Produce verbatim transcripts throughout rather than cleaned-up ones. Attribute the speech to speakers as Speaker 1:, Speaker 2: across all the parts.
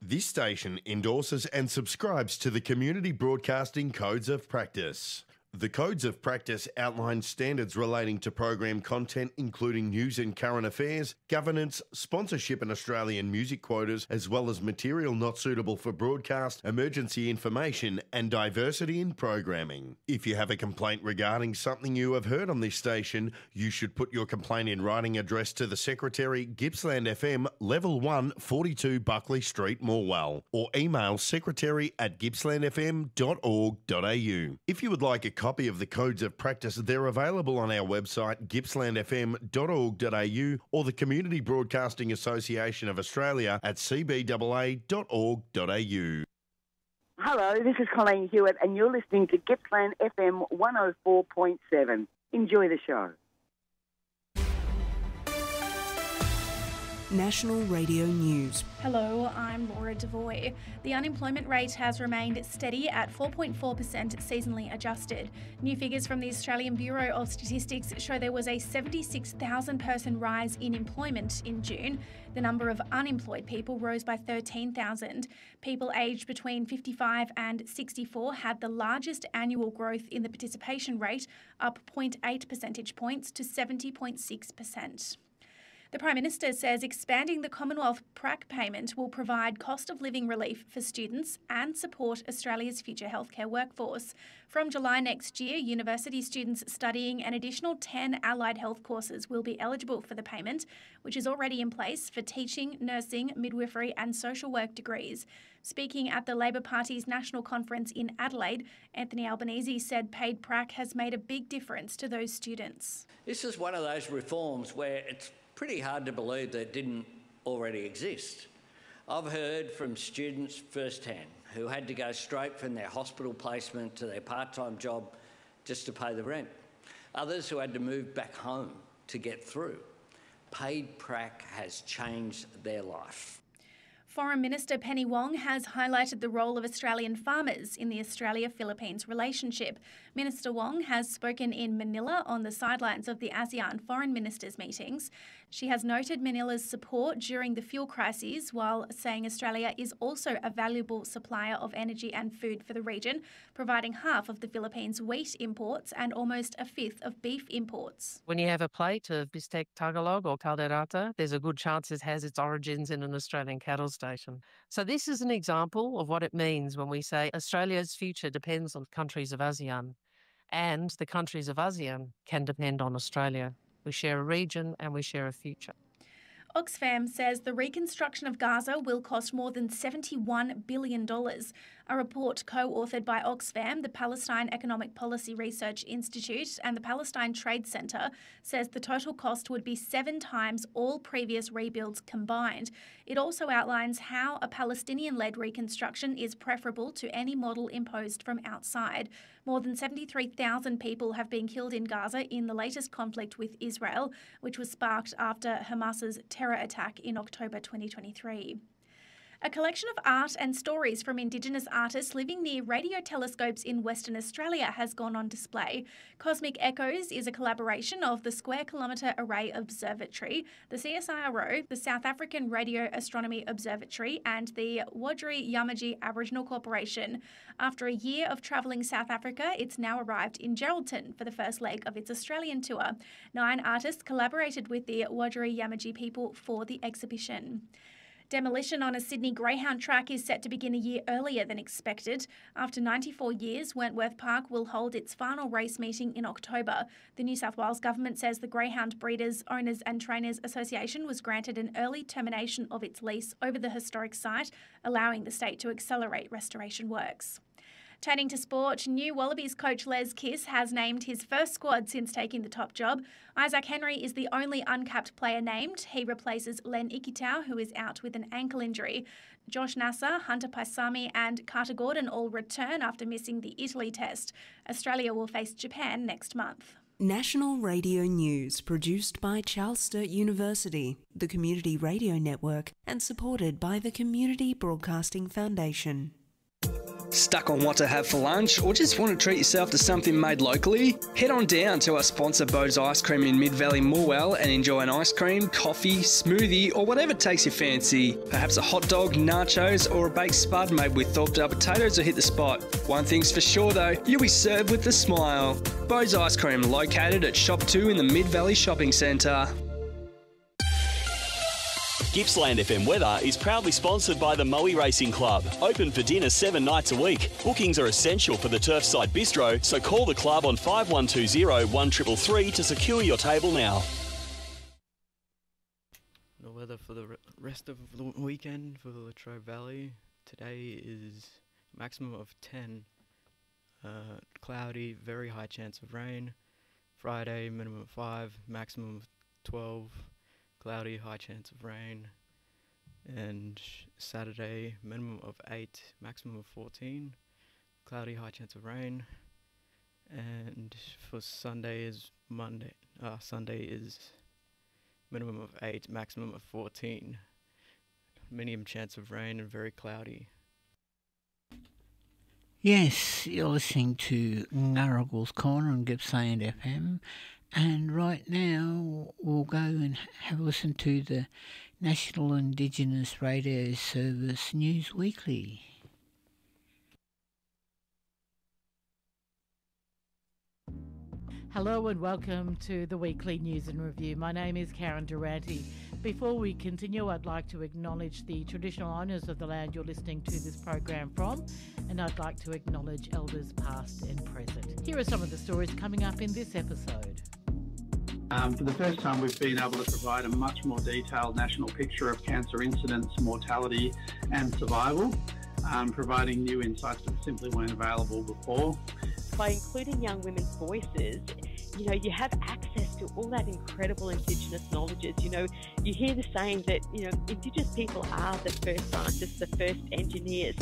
Speaker 1: This station endorses and subscribes to the Community Broadcasting Codes of Practice. The Codes of Practice outline standards relating to program content including news and current affairs, governance, sponsorship and Australian music quotas, as well as material not suitable for broadcast, emergency information and diversity in programming. If you have a complaint regarding something you have heard on this station, you should put your complaint in writing addressed to the Secretary, Gippsland F M, Level one, forty-two Buckley Street, Morwell, or email secretary at gippsland f m dot org dot a u. If you would like a copy of the Codes of Practice, they're available on our website gippsland f m dot org dot a u or the Community Broadcasting Association of Australia at c b a a dot org dot a u.
Speaker 2: Hello, this is Colleen Hewitt and you're listening to Gippsland F M one oh four point seven. Enjoy the show.
Speaker 3: National Radio News.
Speaker 4: Hello, I'm Laura Devoy. The unemployment rate has remained steady at four point four percent seasonally adjusted. New figures from the Australian Bureau of Statistics show there was a seventy-six thousand person rise in employment in June. The number of unemployed people rose by thirteen thousand. People aged between fifty-five and sixty-four had the largest annual growth in the participation rate, up zero point eight percentage points to seventy point six percent. The Prime Minister says expanding the Commonwealth P R A C payment will provide cost of living relief for students and support Australia's future healthcare workforce. From July next year, university students studying an additional ten allied health courses will be eligible for the payment, which is already in place for teaching, nursing, midwifery and social work degrees. Speaking at the Labor Party's national conference in Adelaide, Anthony Albanese said paid P R A C has made a big difference to those students.
Speaker 5: This is one of those reforms where it's pretty hard to believe that it didn't already exist. I've heard from students firsthand who had to go straight from their hospital placement to their part-time job just to pay the rent. Others who had to move back home to get through. Paid P R A C has changed their life.
Speaker 4: Foreign Minister Penny Wong has highlighted the role of Australian farmers in the Australia-Philippines relationship. Minister Wong has spoken in Manila on the sidelines of the ASEAN foreign ministers' meetings. She has noted Manila's support during the fuel crises, while saying Australia is also a valuable supplier of energy and food for the region, providing half of the Philippines' wheat imports and almost a fifth of beef imports.
Speaker 6: When you have a plate of bistec Tagalog or calderata, there's a good chance it has its origins in an Australian cattle station. So this is an example of what it means when we say Australia's future depends on countries of ASEAN, and the countries of ASEAN can depend on Australia. We share a region and we share a future.
Speaker 4: Oxfam says the reconstruction of Gaza will cost more than seventy-one billion dollars. A report co-authored by Oxfam, the Palestine Economic Policy Research Institute and the Palestine Trade Centre says the total cost would be seven times all previous rebuilds combined. It also outlines how a Palestinian-led reconstruction is preferable to any model imposed from outside. More than seventy-three thousand people have been killed in Gaza in the latest conflict with Israel, which was sparked after Hamas's terror attack in October twenty twenty-three. A collection of art and stories from Indigenous artists living near radio telescopes in Western Australia has gone on display. Cosmic Echoes is a collaboration of the Square Kilometre Array Observatory, the C S I R O, the South African Radio Astronomy Observatory and the Wadjuri Yamaji Aboriginal Corporation. After a year of travelling South Africa, it's now arrived in Geraldton for the first leg of its Australian tour. Nine artists collaborated with the Wadjuri Yamaji people for the exhibition. Demolition on a Sydney Greyhound track is set to begin a year earlier than expected. After ninety-four years, Wentworth Park will hold its final race meeting in October. The New South Wales Government says the Greyhound Breeders, Owners and Trainers Association was granted an early termination of its lease over the historic site, allowing the state to accelerate restoration works. Turning to sport, new Wallabies coach Les Kiss has named his first squad since taking the top job. Isaac Henry is the only uncapped player named. He replaces Len Ikitau, who is out with an ankle injury. Josh Nasser, Hunter Paisami and Carter Gordon all return after missing the Italy test. Australia will face Japan next month.
Speaker 3: National Radio News, produced by Charles Sturt University, the Community Radio Network, and supported by the Community Broadcasting Foundation.
Speaker 7: Stuck on what to have for lunch, or just want to treat yourself to something made locally? Head on down to our sponsor Bo's Ice Cream in Mid-Valley Morwell and enjoy an ice cream, coffee, smoothie or whatever takes your fancy. Perhaps a hot dog, nachos or a baked spud made with thawed up potatoes will hit the spot. One thing's for sure though, you'll be served with a smile. Bo's Ice Cream, located at Shop two in the Mid-Valley Shopping Centre.
Speaker 8: Gippsland F M Weather is proudly sponsored by the Moe Racing Club. Open for dinner seven nights a week. Bookings are essential for the Turfside Bistro, so call the club on five one two zero, one three three three to secure your table now.
Speaker 9: The weather for the rest of the weekend for the Latrobe Valley. Today is maximum of ten. Uh, cloudy, very high chance of rain. Friday, minimum of five, maximum of twelve. Cloudy, high chance of rain. And Saturday, minimum of eight, maximum of fourteen. Cloudy, high chance of rain. And for Sunday is Monday. Uh, Sunday is minimum of eight, maximum of fourteen. Medium chance of rain and very cloudy.
Speaker 10: Yes, you're listening to Ngarrigle's Corner on Gippsland F M. And right now we'll go and have a listen to the National Indigenous Radio Service News Weekly.
Speaker 11: Hello and welcome to the Weekly News and Review. My name is Karen Durante. Before we continue, I'd like to acknowledge the traditional owners of the land you're listening to this program from, and I'd like to acknowledge elders past and present. Here are some of the stories coming up in this episode.
Speaker 12: Um, for the first time, we've been able to provide a much more detailed national picture of cancer incidence, mortality and survival, um, providing new insights that simply weren't available before.
Speaker 13: By including young women's voices, you know, you have access to all that incredible Indigenous knowledges. You know, you hear the saying that, you know, Indigenous people are the first scientists, the first engineers.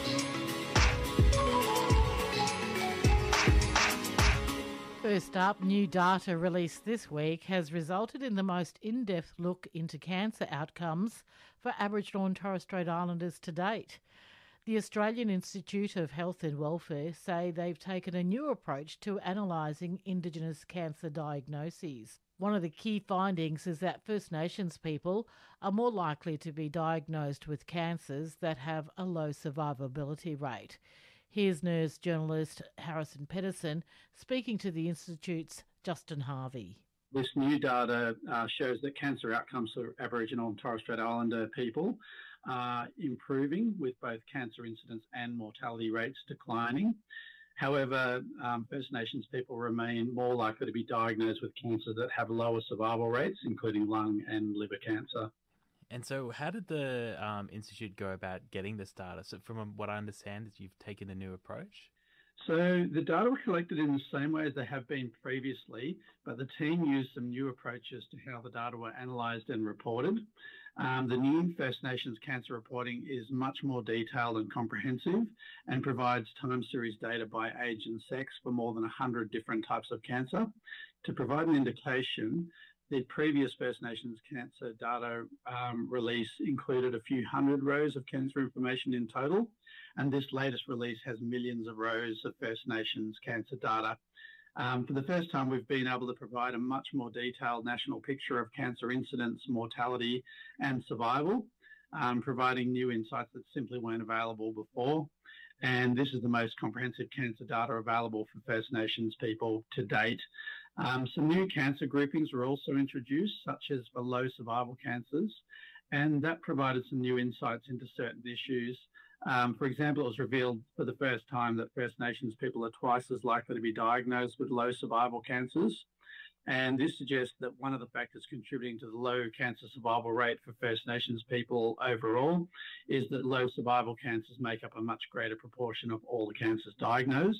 Speaker 11: First up, new data released this week has resulted in the most in-depth look into cancer outcomes for Aboriginal and Torres Strait Islanders to date. The Australian Institute of Health and Welfare say they've taken a new approach to analysing Indigenous cancer diagnoses. One of the key findings is that First Nations people are more likely to be diagnosed with cancers that have a low survivability rate. Here's nurse journalist Harrison Pedersen speaking to the Institute's Justin Harvey.
Speaker 12: This new data uh, shows that cancer outcomes for Aboriginal and Torres Strait Islander people are improving, with both cancer incidence and mortality rates declining. However, um, First Nations people remain more likely to be diagnosed with cancers that have lower survival rates, including lung and liver cancer.
Speaker 14: And so how did the um, Institute go about getting this data? So from what I understand is you've taken a new approach?
Speaker 12: So the data were collected in the same way as they have been previously, but the team used some new approaches to how the data were analysed and reported. Um, the new First Nations cancer reporting is much more detailed and comprehensive and provides time series data by age and sex for more than one hundred different types of cancer. To provide an indication, the previous First Nations cancer data um, release included a few hundred rows of cancer information in total, and this latest release has millions of rows of First Nations cancer data. Um, for the first time, we've been able to provide a much more detailed national picture of cancer incidence, mortality and survival, um, providing new insights that simply weren't available before. And this is the most comprehensive cancer data available for First Nations people to date. Um, some new cancer groupings were also introduced, such as for low survival cancers, and that provided some new insights into certain issues. Um, for example, it was revealed for the first time that First Nations people are twice as likely to be diagnosed with low survival cancers. And this suggests that one of the factors contributing to the low cancer survival rate for First Nations people overall is that low survival cancers make up a much greater proportion of all the cancers diagnosed.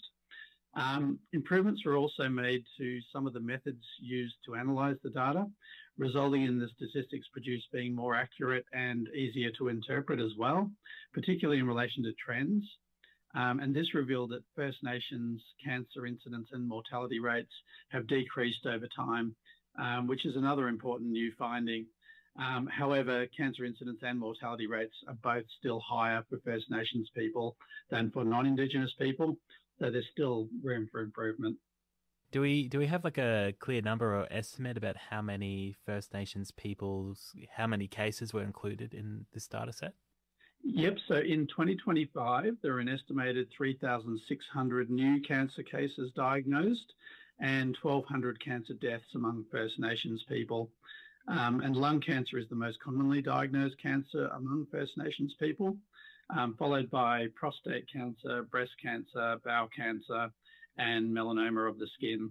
Speaker 12: Um, improvements were also made to some of the methods used to analyse the data, resulting in the statistics produced being more accurate and easier to interpret as well, particularly in relation to trends. Um, and this revealed that First Nations cancer incidence and mortality rates have decreased over time, um, which is another important new finding. Um, however, cancer incidence and mortality rates are both still higher for First Nations people than for non-Indigenous people, so there's still room for improvement.
Speaker 14: Do we do we have like a clear number or estimate about how many First Nations peoples, how many cases were included in this data set?
Speaker 12: Yep, so in twenty twenty-five, there are an estimated three thousand six hundred new cancer cases diagnosed and twelve hundred cancer deaths among First Nations people. Um, and lung cancer is the most commonly diagnosed cancer among First Nations people, um, followed by prostate cancer, breast cancer, bowel cancer, and melanoma of the skin.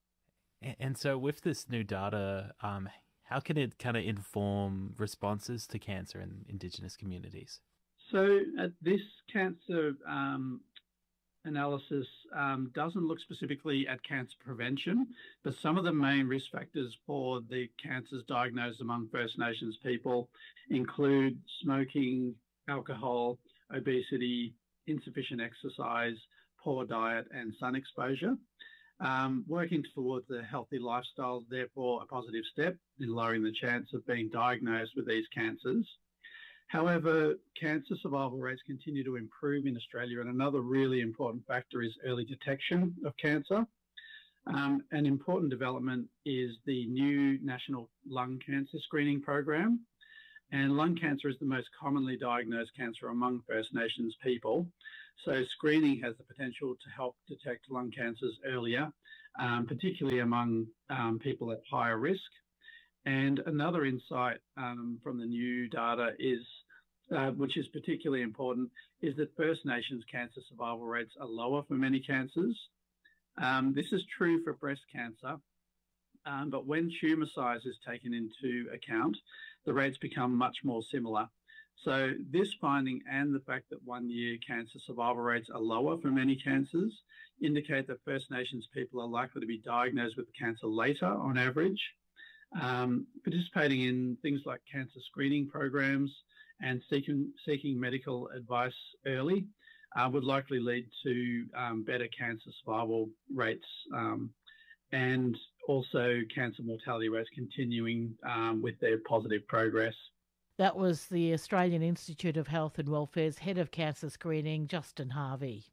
Speaker 14: And so with this new data, um, how can it kind of inform responses to cancer in Indigenous communities?
Speaker 12: So uh, this cancer um, analysis um, doesn't look specifically at cancer prevention, but some of the main risk factors for the cancers diagnosed among First Nations people include smoking, alcohol, obesity, insufficient exercise, poor diet, and sun exposure. Um, working towards a healthy lifestyle is therefore a positive step in lowering the chance of being diagnosed with these cancers. However, cancer survival rates continue to improve in Australia, and another really important factor is early detection of cancer. Um, an important development is the new National Lung Cancer Screening Program, and lung cancer is the most commonly diagnosed cancer among First Nations people. So screening has the potential to help detect lung cancers earlier, um, particularly among um, people at higher risk. And another insight um, from the new data is, uh, which is particularly important, is that First Nations cancer survival rates are lower for many cancers. Um, this is true for breast cancer, um, but when tumour size is taken into account, the rates become much more similar. So this finding and the fact that one-year cancer survival rates are lower for many cancers indicate that First Nations people are likely to be diagnosed with cancer later on average. Um, participating in things like cancer screening programs and seeking, seeking medical advice early uh, would likely lead to um, better cancer survival rates um, and also cancer mortality rates continuing um, with their positive progress.
Speaker 11: That was the Australian Institute of Health and Welfare's head of cancer screening, Justin Harvey.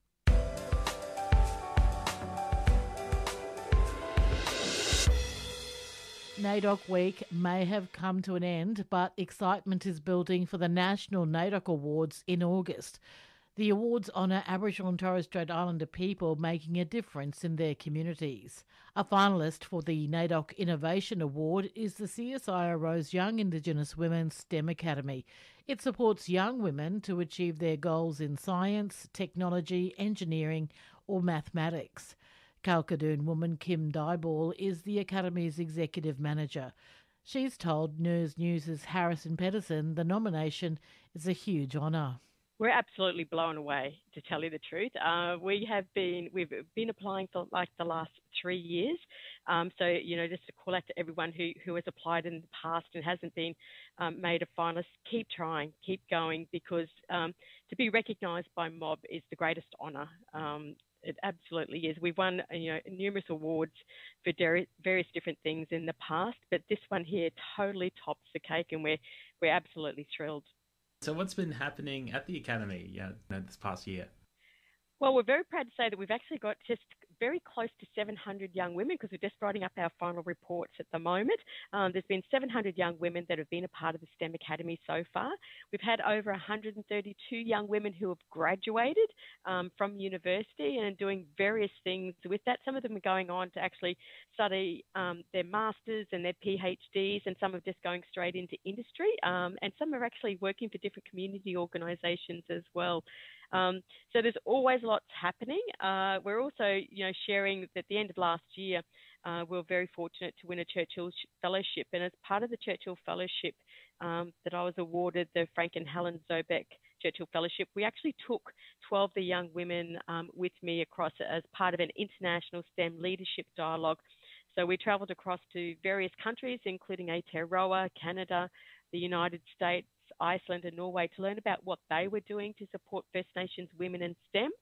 Speaker 11: NAIDOC Week may have come to an end, but excitement is building for the National NAIDOC Awards in August. The awards honour Aboriginal and Torres Strait Islander people making a difference in their communities. A finalist for the NAIDOC Innovation Award is the C S I R O's Young Indigenous Women STEM Academy. It supports young women to achieve their goals in science, technology, engineering or mathematics. Kalkadoon woman Kim Dyball is the Academy's executive manager. She's told News News' Harrison Pedersen the nomination is a huge honour.
Speaker 13: We're absolutely blown away, to tell you the truth. Uh, we have been, we've been applying for like the last three years. Um, so, you know, just to call out to everyone who, who has applied in the past and hasn't been um, made a finalist, keep trying, keep going, because um, to be recognised by MOB is the greatest honour. Um, It absolutely is. We've won, you know, numerous awards for various different things in the past, but this one here totally tops the cake, and we're we're absolutely thrilled.
Speaker 14: So, what's been happening at the Academy yeah, this past year?
Speaker 13: Well, we're very proud to say that we've actually got just very close to seven hundred young women, because we're just writing up our final reports at the moment. Um, there's been seven hundred young women that have been a part of the STEM Academy so far. We've had over one hundred thirty-two young women who have graduated um, from university and are doing various things with that. Some of them are going on to actually study um, their masters and their PhDs, and some are just going straight into industry, um, and some are actually working for different community organisations as well. Um, so there's always lots happening. Uh, we're also, you know, sharing that at the end of last year, uh, we were very fortunate to win a Churchill Fellowship. And as part of the Churchill Fellowship um, that I was awarded, the Frank and Helen Zobeck Churchill Fellowship, we actually took twelve of the young women um, with me across as part of an international STEM leadership dialogue. So we travelled across to various countries, including Aotearoa, Canada, the United States, Iceland and Norway, to learn about what they were doing to support First Nations women in STEM.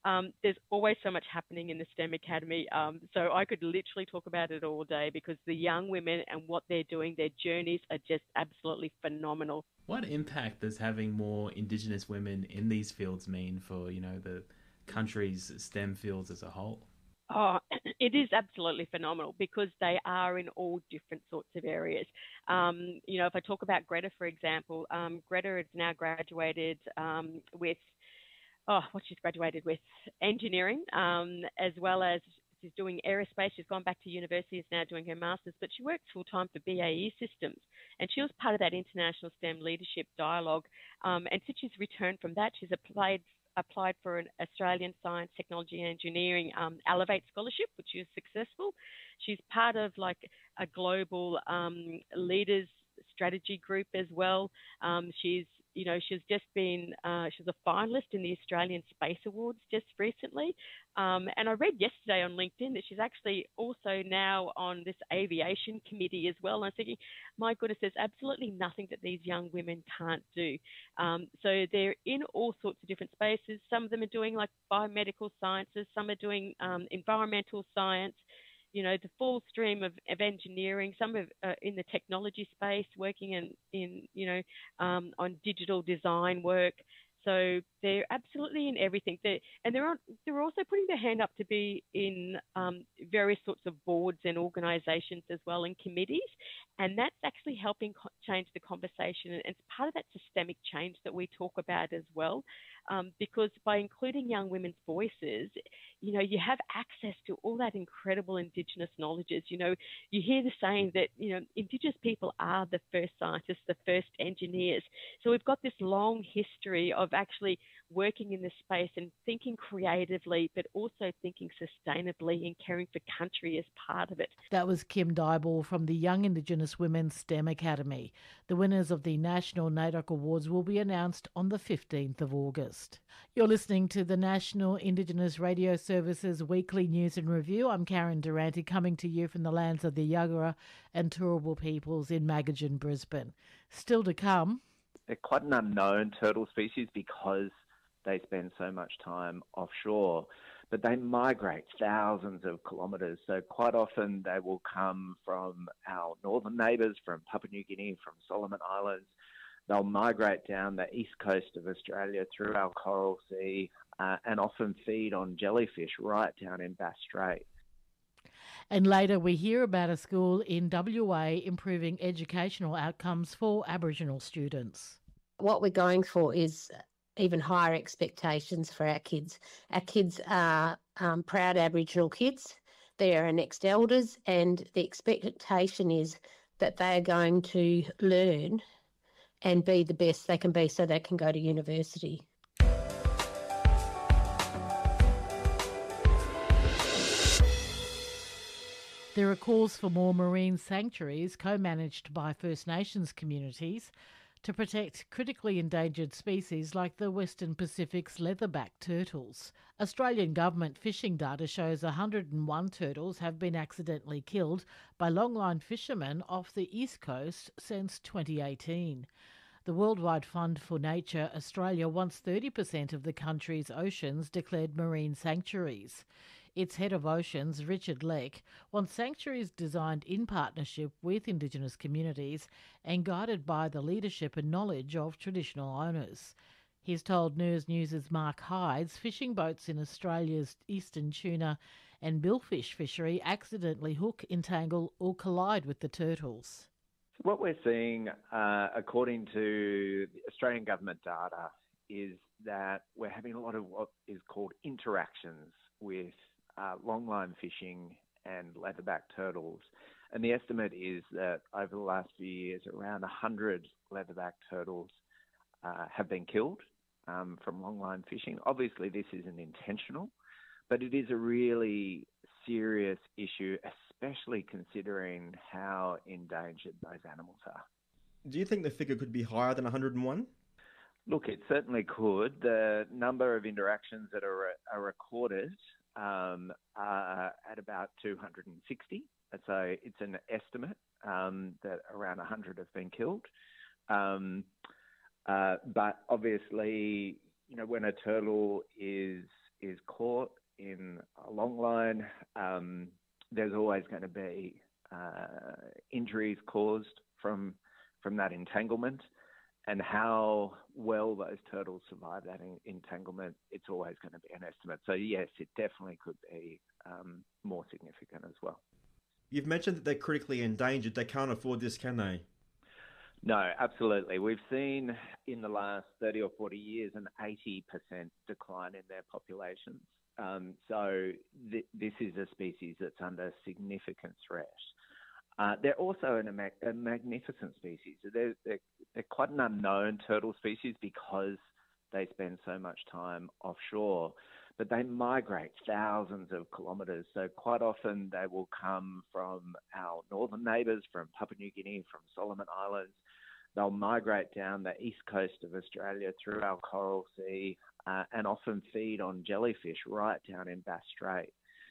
Speaker 13: Um, there's always so much happening in the STEM Academy. Um, so I could literally talk about it all day because the young women and what they're doing, their journeys are just absolutely phenomenal.
Speaker 14: What impact does having more Indigenous women in these fields mean for, you know, the country's STEM fields as a whole?
Speaker 13: Oh, it is absolutely phenomenal because they are in all different sorts of areas. Um, you know, if I talk about Greta, for example, um, Greta has now graduated um, with, oh, what she's graduated with, engineering, um, as well as she's doing aerospace. She's gone back to university, is now doing her master's, but she works full-time for B A E Systems. And she was part of that International STEM Leadership Dialogue. Um, and since she's returned from that, she's applied applied for an Australian Science, Technology and Engineering um, Elevate Scholarship, which is successful. She's part of like a global um, leaders strategy group as well. Um, she's, you know, she's just been, uh, she's a finalist in the Australian Space Awards just recently. Um, and I read yesterday on LinkedIn that she's actually also now on this aviation committee as well. And I'm thinking, my goodness, there's absolutely nothing that these young women can't do. Um, so they're in all sorts of different spaces. Some of them are doing like biomedical sciences. Some are doing um, environmental science. You know, the full stream of, of engineering, some of uh, in the technology space, working in, in you know, um, on digital design work. So they're absolutely in everything. They're, and they're, on, they're also putting their hand up to be in um, various sorts of boards and organisations as well, and committees. And that's actually helping co- change the conversation. And it's part of that systemic change that we talk about as well. Um, because by including young women's voices, you know, you have access to all that incredible Indigenous knowledges. You know, you hear the saying that, you know, Indigenous people are the first scientists, the first engineers. So we've got this long history of actually working in this space and thinking creatively, but also thinking sustainably and caring for country as part of it.
Speaker 11: That was Kim Dyball from the Young Indigenous Women STEM Academy. The winners of the National NAIDOC Awards will be announced on the fifteenth of August. You're listening to the National Indigenous Radio Service's weekly news and review. I'm Karen Durante, coming to you from the lands of the Yagara and Turrbal peoples in Magajan, Brisbane. Still to come.
Speaker 15: They're quite an unknown turtle species because they spend so much time offshore, but they migrate thousands of kilometres. So quite often they will come from our northern neighbours, from Papua New Guinea, from Solomon Islands. They'll migrate down the east coast of Australia through our Coral Sea uh, and often feed on jellyfish right down in Bass Strait.
Speaker 11: And later we hear about a school in W A improving educational outcomes for Aboriginal students.
Speaker 16: What we're going for is even higher expectations for our kids. Our kids are um, proud Aboriginal kids. They are our next elders, and the expectation is that they are going to learn and be the best they can be so they can go to university.
Speaker 11: There are calls for more marine sanctuaries co-managed by First Nations communities to protect critically endangered species like the Western Pacific's leatherback turtles. Australian government fishing data shows one hundred and one turtles have been accidentally killed by longline fishermen off the east coast since twenty eighteen. The Worldwide Fund for Nature Australia wants thirty percent of the country's oceans declared marine sanctuaries. Its head of oceans, Richard Leck, wants sanctuaries designed in partnership with Indigenous communities and guided by the leadership and knowledge of traditional owners. He's told News News' Mark Hydes fishing boats in Australia's eastern tuna and billfish fishery accidentally hook, entangle or collide with the turtles.
Speaker 15: What we're seeing, uh, according to the Australian government data, is that we're having a lot of what is called interactions with Uh, longline fishing and leatherback turtles. And the estimate is that over the last few years, around one hundred leatherback turtles uh, have been killed um, from longline fishing. Obviously, this isn't intentional, but it is a really serious issue, especially considering how endangered those animals are.
Speaker 17: Do you think the figure could be higher than one hundred and one?
Speaker 15: Look, it certainly could. The number of interactions that are, are recorded Um, uh, at about two hundred sixty. So it's an estimate um, that around one hundred have been killed. Um, uh, but obviously, you know, when a turtle is is caught in a long line, um, there's always going to be uh, injuries caused from from that entanglement, and how well those turtles survive that in, entanglement, it's always going to be an estimate. So yes, it definitely could be um, more significant as well.
Speaker 17: You've mentioned that they're critically endangered. They can't afford this, can they?
Speaker 15: No, absolutely. We've seen in the last thirty or forty years an eighty percent decline in their populations. Um, so th- this is a species that's under significant threat. Uh, they're also an, a, mag- a magnificent species. They're, they're, they're quite an unknown turtle species because they spend so much time offshore, but they migrate thousands of kilometres. So quite often they will come from our northern neighbours, from Papua New Guinea, from Solomon Islands. They'll migrate down the east coast of Australia through our Coral Sea uh, and often feed on jellyfish right down in Bass Strait.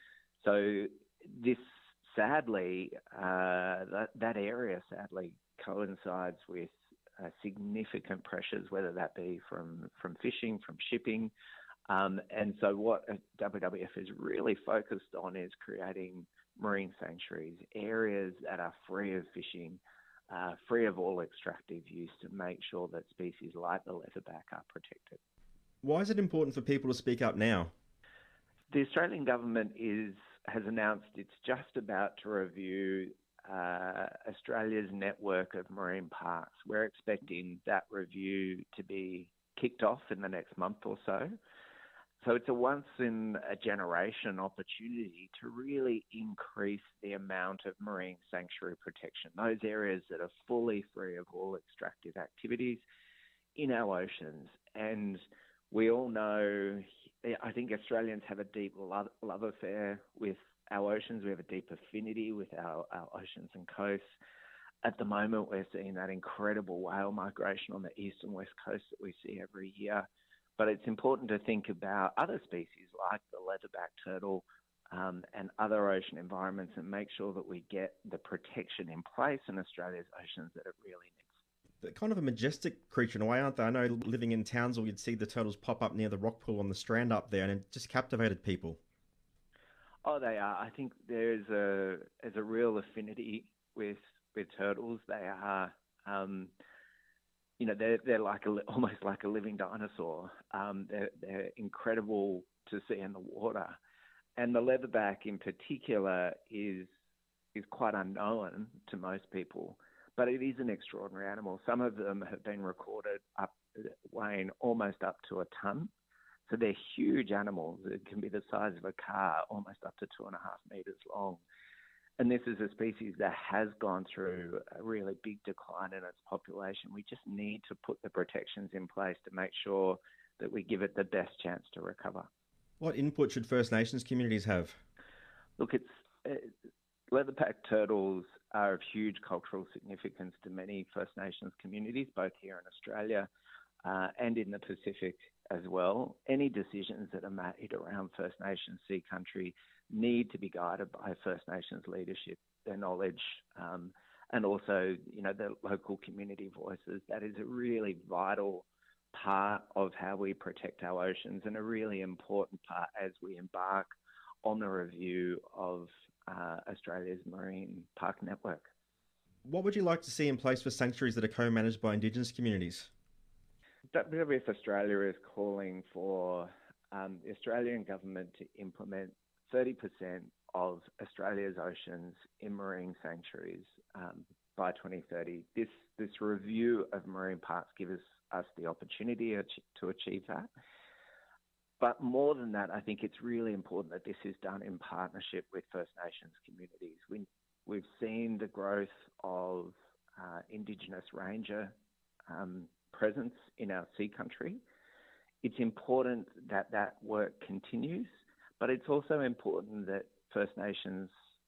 Speaker 15: So this, sadly, uh, that, that area sadly coincides with uh, significant pressures, whether that be from, from fishing, from shipping. Um, and so what W W F is really focused on is creating marine sanctuaries, areas that are free of fishing, uh, free of all extractive use, to make sure that species like the leatherback are protected.
Speaker 17: Why is it important for people to speak up now?
Speaker 15: The Australian government is has announced it's just about to review uh, Australia's network of marine parks. We're expecting that review to be kicked off in the next month or so. So it's a once-in-a-generation opportunity to really increase the amount of marine sanctuary protection, those areas that are fully free of all extractive activities in our oceans. And we all know, I think Australians have a deep love, love affair with our oceans. We have a deep affinity with our, our oceans and coasts. At the moment, we're seeing that incredible whale migration on the east and west coast that we see every year. But it's important to think about other species like the leatherback turtle um, and other ocean environments, and make sure that we get the protection in place in Australia's oceans that it really needs.
Speaker 17: They're kind of a majestic creature in a way, aren't they? I know living in Townsville, you'd see the turtles pop up near the rock pool on the Strand up there, and it just captivated people.
Speaker 15: Oh, they are. I think there's a there's a real affinity with with turtles. They are, um, you know, they're they're like a, almost like a living dinosaur. Um, they're they're incredible to see in the water, and the leatherback in particular is is quite unknown to most people. But it is an extraordinary animal. Some of them have been recorded up weighing almost up to a tonne. So they're huge animals. It can be the size of a car, almost up to two and a half metres long. And this is a species that has gone through a really big decline in its population. We just need to put the protections in place to make sure that we give it the best chance to recover.
Speaker 17: What input should First Nations communities have?
Speaker 15: Look, it's uh, leatherback turtles are of huge cultural significance to many First Nations communities, both here in Australia uh, and in the Pacific as well. Any decisions that are made around First Nations Sea Country need to be guided by First Nations leadership, their knowledge, um, and also, you know, the local community voices. That is a really vital part of how we protect our oceans, and a really important part as we embark on the review of uh, Australia's marine park network.
Speaker 17: What would you like to see in place for sanctuaries that are co-managed by Indigenous communities?
Speaker 15: W W F Australia is calling for um, the Australian government to implement thirty percent of Australia's oceans in marine sanctuaries um, by twenty thirty. This this review of marine parks gives us the opportunity to achieve that. But more than that, I think it's really important that this is done in partnership with First Nations communities. We, we've seen the growth of uh, Indigenous ranger um, presence in our sea country. It's important that that work continues, but it's also important that First Nations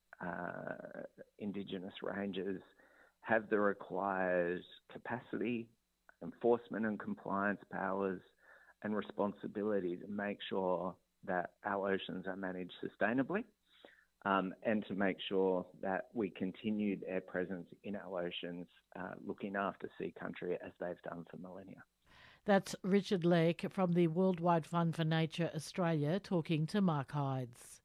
Speaker 15: uh, Indigenous rangers have the required capacity, enforcement and compliance powers, and responsibility to make sure that our oceans are managed sustainably, um, and to make sure that we continue their presence in our oceans, uh, looking after sea country as they've done for millennia.
Speaker 11: That's Richard Lake from the Worldwide Fund for Nature Australia talking to Mark Hydes.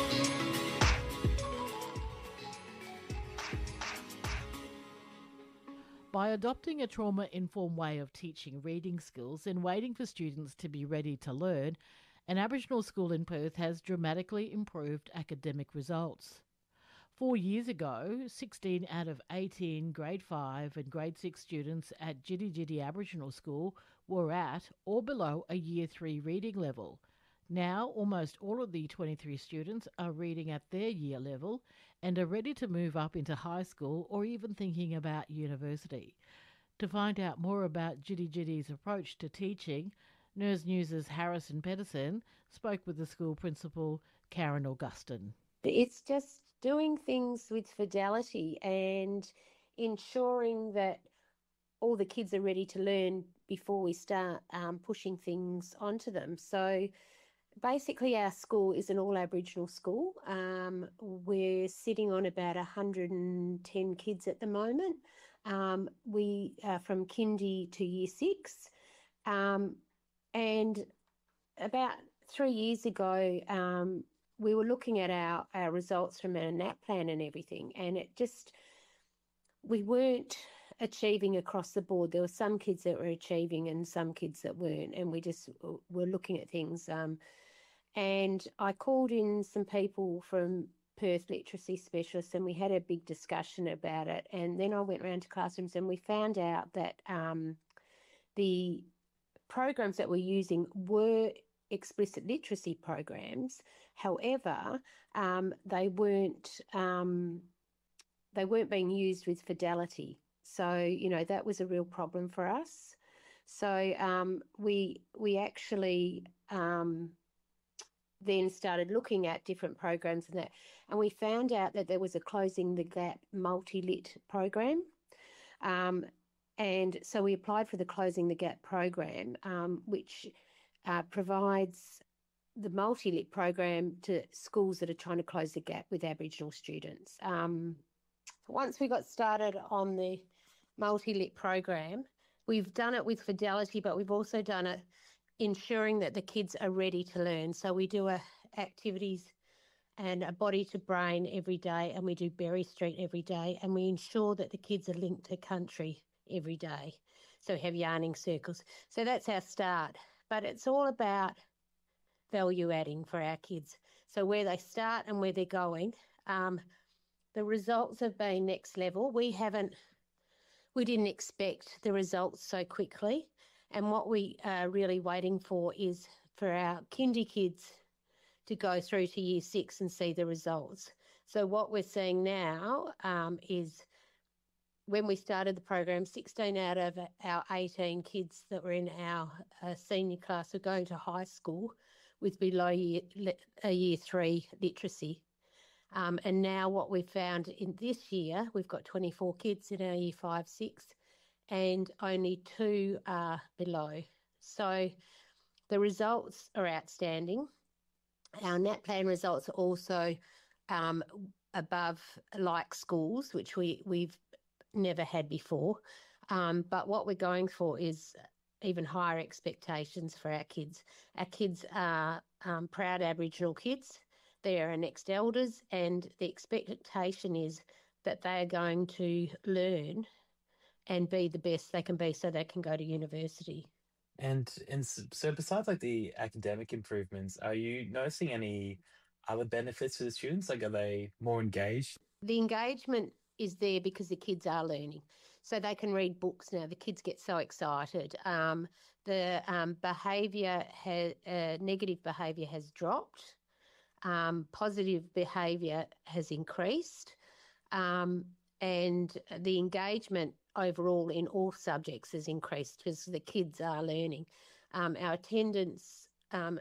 Speaker 11: By adopting a trauma-informed way of teaching reading skills and waiting for students to be ready to learn, an Aboriginal school in Perth has dramatically improved academic results. Four years ago, sixteen out of eighteen grade five and grade six students at Jitty Jitty Aboriginal School were at or below a year three reading level. Now, almost all of the twenty-three students are reading at their year level and are ready to move up into high school or even thinking about university. To find out more about Jitty Jitty's approach to teaching, N E R S News' Harrison Pedersen spoke with the school principal, Karen Augustin.
Speaker 16: It's just doing things with fidelity and ensuring that all the kids are ready to learn before we start um, pushing things onto them. So basically our school is an all Aboriginal school. Um, we're sitting on about one hundred ten kids at the moment. Um, we are from kindy to year six. Um, and about three years ago, um, we were looking at our, our results from our N A P plan and everything, and it just, we weren't achieving across the board. There were some kids that were achieving and some kids that weren't, and we just were looking at things. Um, and I called in some people from Perth literacy specialists and we had a big discussion about it. And then I went around to classrooms and we found out that um, the programs that we're using were explicit literacy programs. However, um, they weren't um, they weren't being used with fidelity. So, you know, that was a real problem for us. So um, we we actually um, then started looking at different programs and that, and we found out that there was a Closing the Gap multi-lit program. Um, and so we applied for the Closing the Gap program, um, which uh, provides the multi-lit program to schools that are trying to close the gap with Aboriginal students. Um, once we got started on the multi-lit program, we've done it with fidelity, but we've also done it ensuring that the kids are ready to learn. So we do a activities and a body to brain every day, and we do Berry Street every day, and we ensure that the kids are linked to country every day. So we have yarning circles. So that's our start. But it's all about value adding for our kids. So where they start and where they're going, um, the results have been next level. We haven't, we didn't expect the results so quickly. And what we are really waiting for is for our kindy kids to go through to year six and see the results. So what we're seeing now um, is when we started the program, sixteen out of our eighteen kids that were in our uh, senior class were going to high school with below year, uh, year three literacy. Um, and now what we've found in this year, we've got twenty-four kids in our year five, six, and only two are below. So the results are outstanding. Our N A P plan results are also um, above like schools, which we, we've never had before. Um, but what we're going for is even higher expectations for our kids. Our kids are um, proud Aboriginal kids. They are our next elders, and the expectation is that they are going to learn and be the best they can be so they can go to university.
Speaker 14: And and so besides like the academic improvements, are you noticing any other benefits for the students? Like, are they more engaged?
Speaker 16: The engagement is there because the kids are learning. So they can read books now. The kids get so excited. Um, the um, behaviour, has, uh, negative behaviour has dropped. Um, positive behaviour has increased. Um, and the engagement overall in all subjects has increased because the kids are learning. Um, our attendance um,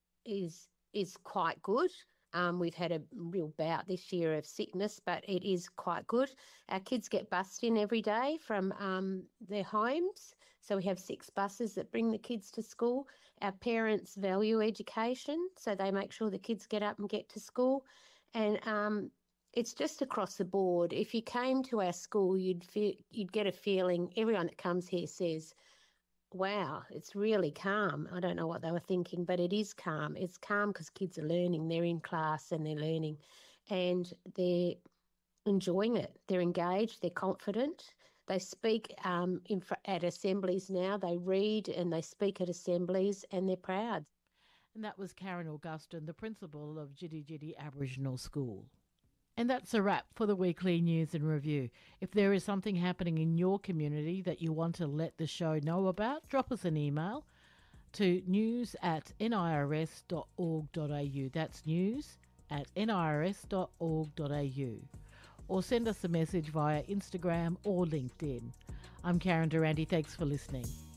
Speaker 16: is is quite good. Um, we've had a real bout this year of sickness, but it is quite good. Our kids get bussed in every day from um, their homes. So we have six buses that bring the kids to school. Our parents value education, so they make sure the kids get up and get to school. And um, it's just across the board. If you came to our school, you'd feel, you'd get a feeling, everyone that comes here says, wow, it's really calm. I don't know what they were thinking, but it is calm. It's calm because kids are learning. They're in class and they're learning and they're enjoying it. They're engaged. They're confident. They speak um, in, at assemblies now. They read and they speak at assemblies and they're proud.
Speaker 11: And that was Karen Augustin, the principal of Jitty Jitty Aboriginal School. And that's a wrap for the weekly news and review. If there is something happening in your community that you want to let the show know about, drop us an email to news at nirs dot org dot a u. That's news at nirs dot org dot a u. Or send us a message via Instagram or LinkedIn. I'm Karen Durante. Thanks for listening.